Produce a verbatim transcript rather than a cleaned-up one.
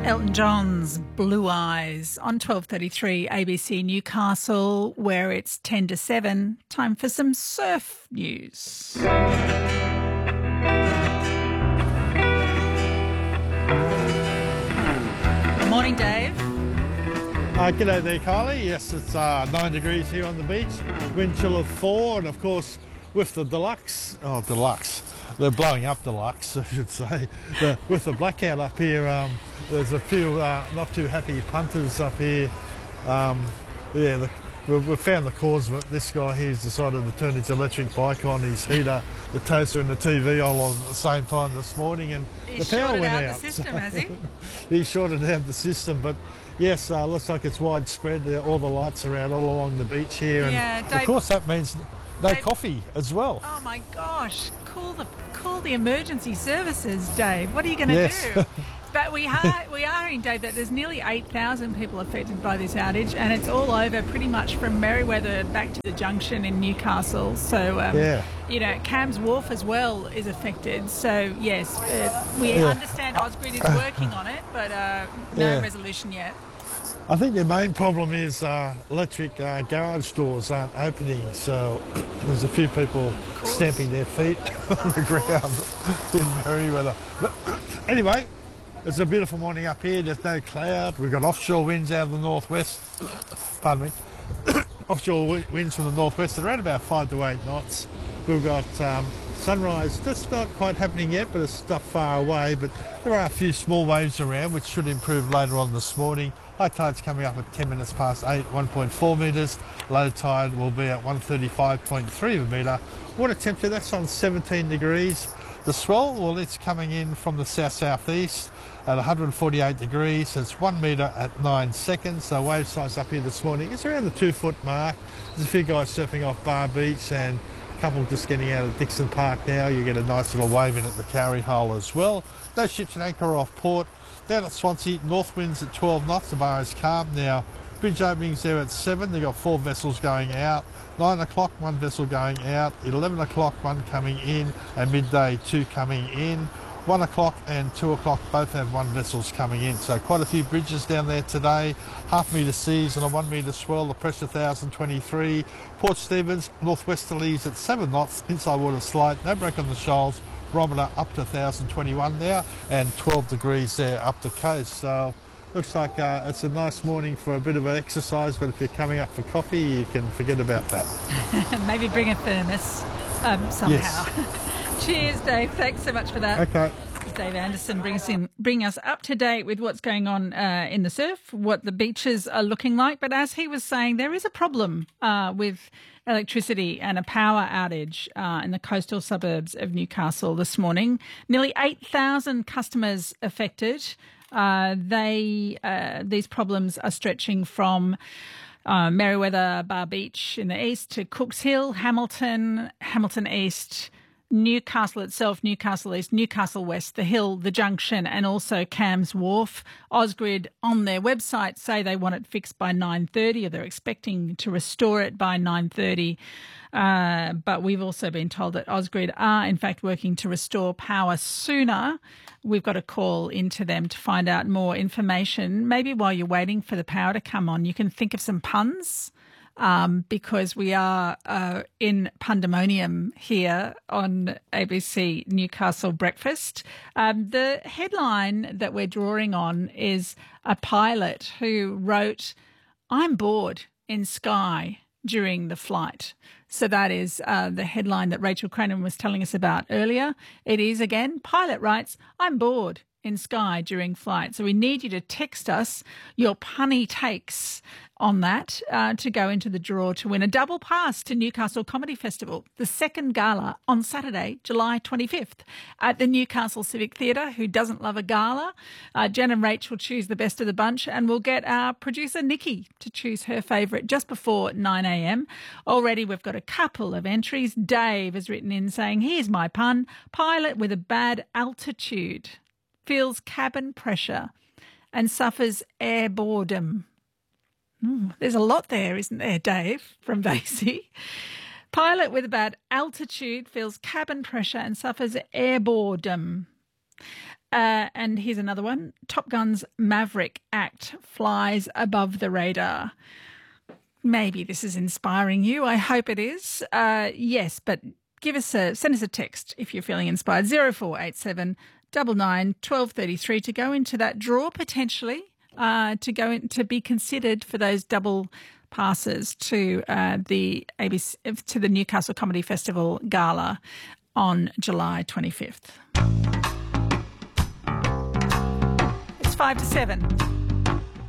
Elton John's Blue Eyes on twelve thirty-three A B C Newcastle, where it's ten to seven. Time for some surf news. Morning, Dave. Uh, g'day there, Kylie. Yes, it's uh, nine degrees here on the beach. Wind chill of four, and of course, with the deluxe, oh, deluxe, they're blowing up deluxe, I should say. The, with the blackout up here, um, there's a few uh, not too happy punters up here. Um, yeah, the, we've, we've found the cause of it. This guy here's decided to turn his electric bike on, his heater, the toaster, and the T V all at the same time this morning, and He's the power shorted went out out. the system, has he? He shorted out the system, but yes, uh, looks like it's widespread. There, all the lights are out all along the beach here, and Yeah, Dave- of course that means no Dave- coffee as well. Oh my gosh! Call the call the emergency services, Dave. What are you going to Yes. do? But we are we are hearing, Dave, that there's nearly eight thousand people affected by this outage, and it's all over pretty much from Merewether back to the junction in Newcastle. So um, Yeah. you know, Cam's Wharf as well is affected. So yes, uh, we Yeah. understand Ausgrid is working on it, but uh, no Yeah. resolution yet. I think the main problem is uh, electric uh, garage doors aren't opening, so there's a few people course. stamping their feet on the ground in Merewether. But anyway, it's a beautiful morning up here. There's no cloud. We've got offshore winds out of the northwest. Pardon me. Offshore wi- winds from the northwest at around about five to eight knots. We've got um, sunrise. That's not quite happening yet, but it's not far away. But there are a few small waves around, which should improve later on this morning. High tide's coming up at ten minutes past eight, one point four metres. Low tide will be at one thirty-five point three of a metre. Water temperature, that's on seventeen degrees. The swell, well, it's coming in from the south-southeast at one hundred forty-eight degrees. It's one metre at nine seconds. So wave size up here this morning is around the two-foot mark. There's a few guys surfing off Bar Beach and a couple just getting out of Dixon Park now. You get a nice little wave in at the Cowrie Hole as well. No ships and anchor off port. Down at Swansea, north winds at twelve knots. The bar is calm now. Bridge openings there at seven. They've got four vessels going out. nine o'clock, one vessel going out. eleven o'clock, one coming in. And midday, two coming in. one o'clock and two o'clock both have one vessels coming in. So quite a few bridges down there today. Half metre seas and a one metre swell. The pressure one thousand twenty-three. Port Stephens, northwesterlies at seven knots. Inside water slight. No break on the shoals. Barometer up to one thousand twenty-one now, and twelve degrees there up the coast. So looks like uh, it's a nice morning for a bit of an exercise, but if you're coming up for coffee, you can forget about that. Maybe bring a thermos um, somehow. Yes. Cheers, Dave. Thanks so much for that. Okay. Dave Anderson brings in, bring us up to date with what's going on uh, in the surf, what the beaches are looking like. But as he was saying, there is a problem uh, with electricity and a power outage uh, in the coastal suburbs of Newcastle this morning. Nearly eight thousand customers affected. Uh, they uh, these problems are stretching from uh, Merewether, Bar Beach in the east to Cooks Hill, Hamilton, Hamilton East, Newcastle itself, Newcastle East, Newcastle West, the Hill, the Junction, and also Cam's Wharf. Ausgrid on their website say they want it fixed by nine thirty, or they're expecting to restore it by nine thirty. Uh, but we've also been told that Ausgrid are, in fact, working to restore power sooner. We've got a call into them to find out more information. Maybe while you're waiting for the power to come on, you can think of some puns. Um, because we are uh, in pandemonium here on A B C Newcastle Breakfast. Um, the headline that we're drawing on is a pilot who wrote, "I'm bored in Sky during the flight." So that is uh, the headline that Rachel Cranen was telling us about earlier. It is, again, pilot writes, "I'm bored in Sky during flight." So we need you to text us your punny takes on that uh, to go into the draw to win a double pass to Newcastle Comedy Festival, the second gala on Saturday, July twenty-fifth at the Newcastle Civic Theatre. Who doesn't love a gala? Uh, Jen and Rachel choose the best of the bunch, and we'll get our producer Nikki to choose her favourite just before nine a.m. Already we've got a couple of entries. Dave has written in saying, "Here's my pun, pilot with a bad altitude feels cabin pressure and suffers air boredom." Mm, there's a lot there, isn't there, Dave, from Vasey? Pilot with a bad altitude feels cabin pressure and suffers air boredom. Uh, and here's another one. Top Gun's Maverick act flies above the radar. Maybe this is inspiring you. I hope it is. Uh, yes, but give us a send us a text if you're feeling inspired. Zero four eight seven double nine twelve thirty three to go into that draw potentially. Uh, to go in, to be considered for those double passes to uh, the A B C to the Newcastle Comedy Festival Gala on July twenty-fifth. It's five to seven.